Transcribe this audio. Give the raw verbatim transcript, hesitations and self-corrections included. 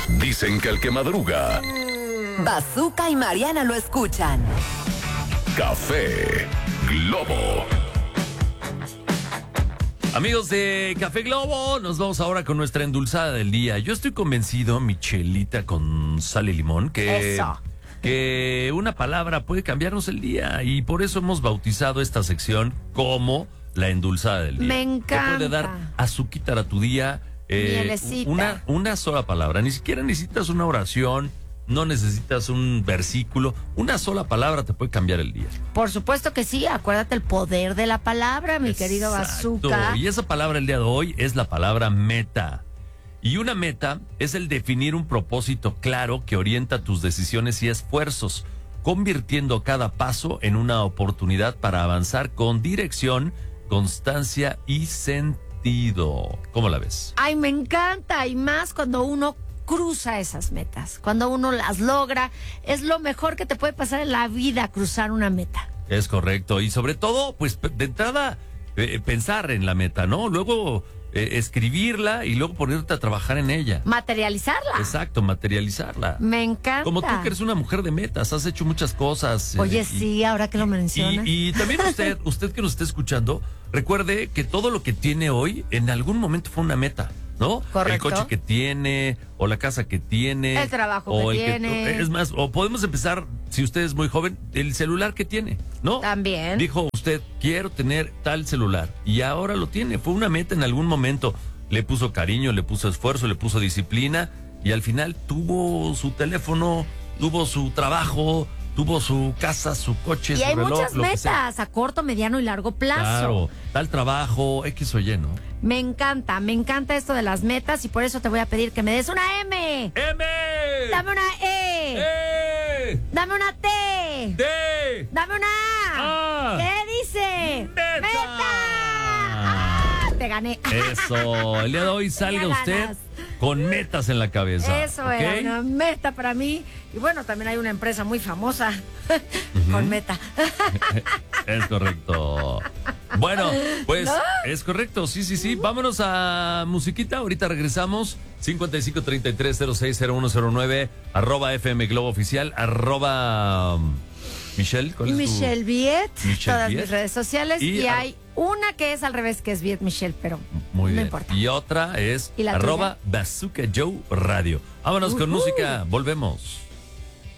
Dicen que el que madruga, Bazooka y Mariana lo escuchan. Café Globo. Amigos de Café Globo, nos vamos ahora con nuestra endulzada del día. Yo estoy convencido, Michelita con sal y limón, que, Eso. que una palabra puede cambiarnos el día, y por eso hemos bautizado esta sección como la endulzada del día. Me encanta. Te puede dar azuquitar a tu día. eh, Mielecita. una, una sola palabra, ni siquiera necesitas una oración, no necesitas un versículo, una sola palabra te puede cambiar el día. Por supuesto que sí, acuérdate el poder de la palabra, mi querido Exacto. Bazooka. Y esa palabra el día de hoy es la palabra meta. Y una meta es el definir un propósito claro que orienta tus decisiones y esfuerzos, convirtiendo cada paso en una oportunidad para avanzar con dirección, constancia y sentido. ¿Cómo la ves? Ay, me encanta, y más cuando uno cruza esas metas, cuando uno las logra, es lo mejor que te puede pasar en la vida, cruzar una meta. Es correcto. Y sobre todo, pues de entrada, eh, pensar en la meta, ¿no? Luego eh, escribirla y luego ponerte a trabajar en ella. Materializarla. Exacto, materializarla. Me encanta. Como tú que eres una mujer de metas, has hecho muchas cosas. eh, Oye, y- sí, ahora que lo mencionas. Y, y también usted, usted que nos está escuchando, recuerde que todo lo que tiene hoy en algún momento fue una meta, ¿no? Correcto. El coche que tiene, o la casa que tiene. El trabajo o que el tiene. es más, o podemos empezar, si usted es muy joven, el celular que tiene, ¿no? También. Dijo usted, quiero tener tal celular, y ahora lo tiene. Fue una meta en algún momento. Le puso cariño, le puso esfuerzo, le puso disciplina, y al final tuvo su teléfono, tuvo su trabajo, tuvo su casa, su coche, Y su hay reloj, muchas lo que sea. metas a corto, mediano y largo plazo. Claro, tal trabajo, X o Y, ¿no? Me encanta, me encanta esto de las metas, y por eso te voy a pedir que me des una M. ¡M! Dame una E. ¡E! Dame una T. ¡D! Dame una A. A. ¿Qué dice? ¡Meta! ¡Ah! Te gané. Eso, el día de hoy salga Tenía usted ganas. con metas en la cabeza. Eso ¿ok? era una meta para mí. Y bueno, también hay una empresa muy famosa con meta. Es correcto. Bueno, pues ¿No? es correcto, sí, sí, sí. Vámonos a musiquita, ahorita regresamos. cincuenta y cinco treinta y tres cero seis cero uno cero nueve, arroba F M Globo Oficial, arroba um, Michelle. ¿Cuál es tu- Michelle Viet, Michelle todas Viet. mis redes sociales. Y Y, ar- hay una que es al revés, que es Viet Michelle, pero Muy no bien. importa. Y otra es ¿Y la arroba Bazooka Joe Radio. Vámonos con Ujú. música, volvemos.